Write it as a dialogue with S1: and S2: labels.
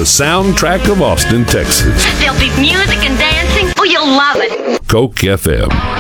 S1: the soundtrack of Austin, Texas.
S2: There'll be music and dancing. Oh, you'll love it.
S1: Coke FM.